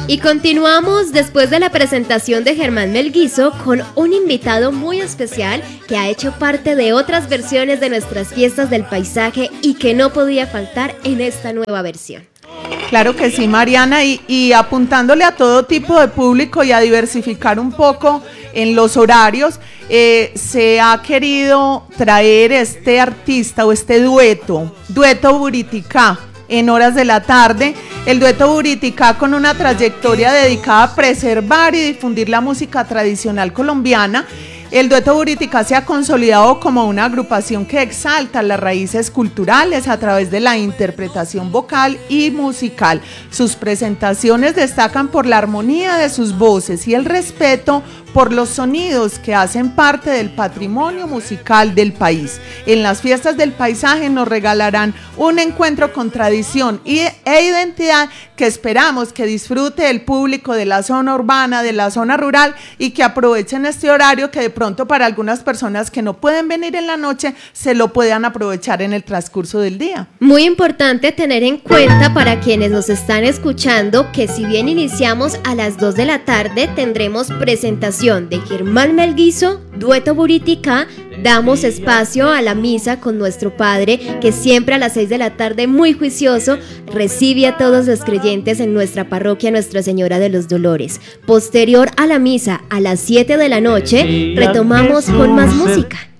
Y continuamos después de la presentación de Germán Melguizo con un invitado muy especial que ha hecho parte de otras versiones de nuestras fiestas del paisaje y que no podía faltar en esta nueva versión. Claro que sí, Mariana, y apuntándole a todo tipo de público y a diversificar un poco en los horarios, se ha querido traer este artista o este dueto Buriticá, en horas de la tarde, el dueto Buriticá con una trayectoria dedicada a preservar y difundir la música tradicional colombiana. El dueto Buriticá se ha consolidado como una agrupación que exalta las raíces culturales a través de la interpretación vocal y musical. Sus presentaciones destacan por la armonía de sus voces y el respeto por los sonidos que hacen parte del patrimonio musical del país. En las fiestas del paisaje nos regalarán un encuentro con tradición e identidad que esperamos que disfrute el público de la zona urbana, de la zona rural, y que aprovechen este horario que de pronto para algunas personas que no pueden venir en la noche se lo puedan aprovechar en el transcurso del día. Muy importante tener en cuenta para quienes nos están escuchando que si bien iniciamos a las 2 de la tarde tendremos presentación de Germán Melguizo, dueto Buriticá. Damos espacio a la misa con nuestro padre, que siempre a las 6 de la tarde, muy juicioso, recibe a todos los creyentes en nuestra parroquia Nuestra Señora de los Dolores. Posterior a la misa, a las 7 de la noche, retomamos con más música.